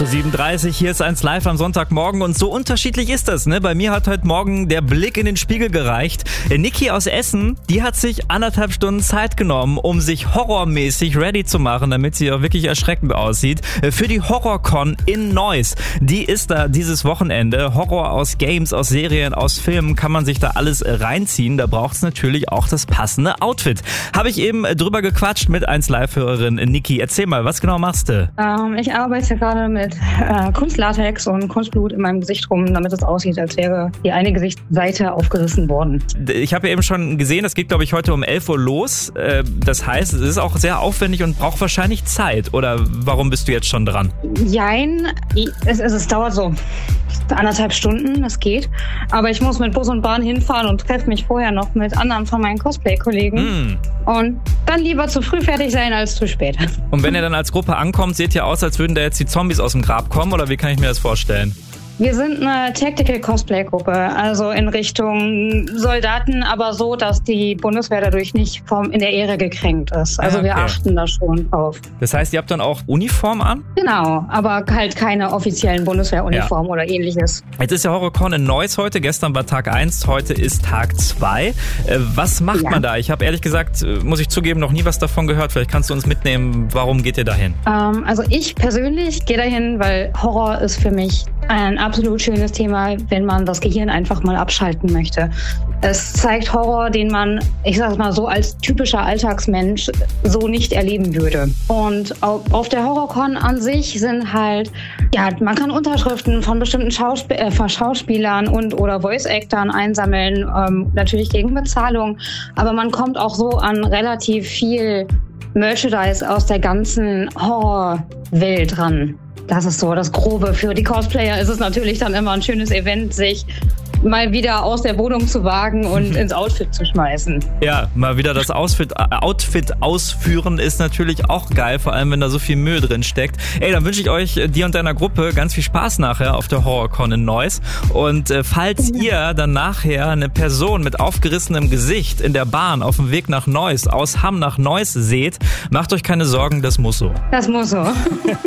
8.37 Uhr, hier ist 1 Live am Sonntagmorgen und so unterschiedlich ist das, ne? Bei mir hat heute Morgen der Blick in den Spiegel gereicht. Niki aus Essen, die hat sich 1,5 Stunden Zeit genommen, um sich horrormäßig ready zu machen, damit sie auch wirklich erschreckend aussieht. Für die HorrorCon in Neuss. Die ist da dieses Wochenende. Horror aus Games, aus Serien, aus Filmen, kann man sich da alles reinziehen. Da braucht es natürlich auch das passende Outfit. Habe ich eben drüber gequatscht mit 1 Live-Hörerin Niki. Erzähl mal, was genau machst du? Ich arbeite gerade mit Kunstlatex und Kunstblut in meinem Gesicht rum, damit es aussieht, als wäre die eine Gesichtsseite aufgerissen worden. Ich habe ja eben schon gesehen, das geht, glaube ich, heute um 11 Uhr los. Das heißt, es ist auch sehr aufwendig und braucht wahrscheinlich Zeit. Oder warum bist du jetzt schon dran? Jein, es dauert so 1,5 Stunden, das geht. Aber ich muss mit Bus und Bahn hinfahren und treffe mich vorher noch mit anderen von meinen Cosplay-Kollegen. Und dann lieber zu früh fertig sein als zu spät. Und wenn ihr dann als Gruppe ankommt, seht ihr aus, als würden da jetzt die Zombies aus dem Grab kommen? Oder wie kann ich mir das vorstellen? Wir sind eine Tactical-Cosplay-Gruppe, also in Richtung Soldaten, aber so, dass die Bundeswehr dadurch nicht in der Ehre gekränkt ist. Also okay. Wir achten da schon drauf. Das heißt, ihr habt dann auch Uniform an? Genau, aber halt keine offiziellen Bundeswehruniform oder ähnliches. Jetzt ist ja HorrorCon in Neuss heute. Gestern war Tag 1, heute ist Tag 2. Was macht man da? Ich habe ehrlich gesagt, muss ich zugeben, noch nie was davon gehört. Vielleicht kannst du uns mitnehmen, warum geht ihr dahin? Also ich persönlich gehe dahin, weil Horror ist für mich ein absolut schönes Thema, wenn man das Gehirn einfach mal abschalten möchte. Es zeigt Horror, den man, ich sag mal so, als typischer Alltagsmensch so nicht erleben würde. Und auf der HorrorCon an sich sind halt, man kann Unterschriften von bestimmten Schauspielern oder Voice-Actern einsammeln, natürlich gegen Bezahlung. Aber man kommt auch so an relativ viel Merchandise aus der ganzen Horrorwelt ran. Das ist so das Grobe. Für die Cosplayer ist es natürlich dann immer ein schönes Event, sich mal wieder aus der Wohnung zu wagen und ins Outfit zu schmeißen. Ja, mal wieder das Outfit ausführen ist natürlich auch geil, vor allem wenn da so viel Mühe drin steckt. Dann wünsche ich euch, dir und deiner Gruppe, ganz viel Spaß nachher auf der HorrorCon in Neuss. Und falls ihr dann nachher eine Person mit aufgerissenem Gesicht in der Bahn auf dem Weg nach Neuss, aus Hamm nach Neuss seht, macht euch keine Sorgen, das muss so. Das muss so.